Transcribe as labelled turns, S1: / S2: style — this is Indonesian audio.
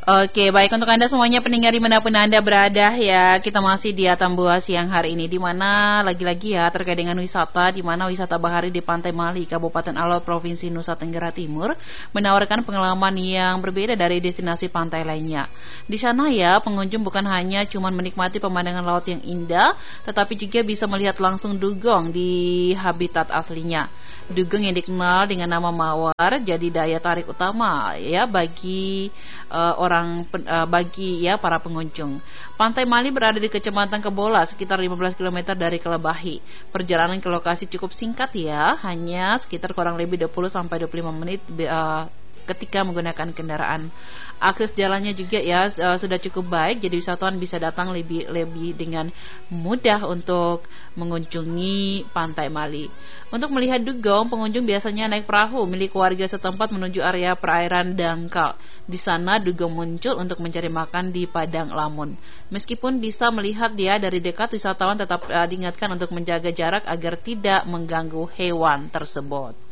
S1: Oke, baik untuk Anda semuanya pendengar dimanapun Anda berada ya, kita masih di Atambua siang hari ini, di mana lagi-lagi ya terkait dengan wisata, di mana wisata bahari di Pantai Mali, Kabupaten Alor, Provinsi Nusa Tenggara Timur, menawarkan pengalaman yang berbeda dari destinasi pantai lainnya. Di sana ya, pengunjung bukan hanya cuma menikmati pemandangan laut yang indah, tetapi juga bisa melihat langsung dugong di habitat aslinya. Dugong yang dikenal dengan nama mawar jadi daya tarik utama ya bagi bagi ya para pengunjung. Pantai Mali berada di Kecamatan Kebola sekitar 15 km dari Kelebahi. Perjalanan ke lokasi cukup singkat ya, hanya sekitar kurang lebih 20 sampai 25 menit ketika menggunakan kendaraan. Akses jalannya juga ya sudah cukup baik, jadi wisatawan bisa datang lebih dengan mudah untuk mengunjungi Pantai Mali. Untuk melihat dugong, pengunjung biasanya naik perahu milik warga setempat menuju area perairan dangkal. Di sana dugong muncul untuk mencari makan di padang lamun. Meskipun bisa melihat dia dari dekat, wisatawan tetap diingatkan untuk menjaga jarak agar tidak mengganggu hewan tersebut.